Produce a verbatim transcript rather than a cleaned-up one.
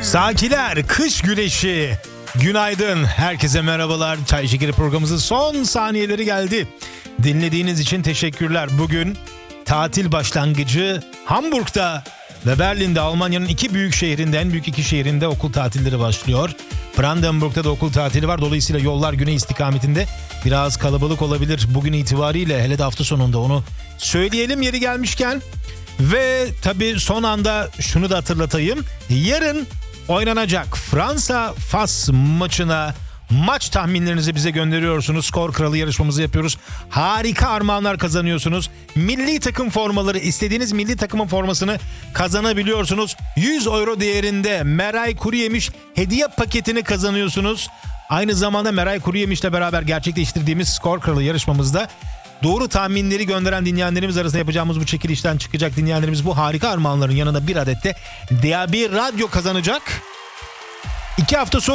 Sakiler, kış güneşi. Günaydın, herkese merhabalar. Çay Şekeri programımızın son saniyeleri geldi. Dinlediğiniz için teşekkürler. Bugün tatil başlangıcı Hamburg'da ve Berlin'de, Almanya'nın iki büyük şehrinde, en büyük iki şehrinde okul tatilleri başlıyor. Brandenburg'da da okul tatili var. Dolayısıyla yollar güney istikametinde biraz kalabalık olabilir bugün itibariyle, hele de hafta sonunda, onu söyleyelim yeri gelmişken. Ve tabii son anda şunu da hatırlatayım. Yarın oynanacak Fransa-Fas maçına maç tahminlerinizi bize gönderiyorsunuz. Skor Kralı yarışmamızı yapıyoruz. Harika armağanlar kazanıyorsunuz. Milli takım formaları, istediğiniz milli takımın formasını kazanabiliyorsunuz. yüz euro değerinde Meray Kuruyemiş hediye paketini kazanıyorsunuz. Aynı zamanda Meray Kuruyemiş'le beraber gerçekleştirdiğimiz Skor Kralı yarışmamızda doğru tahminleri gönderen dinleyenlerimiz arasında yapacağımız bu çekilişten çıkacak dinleyenlerimiz bu harika armağanların yanında bir adet de D A B Radyo kazanacak. İki hafta sonra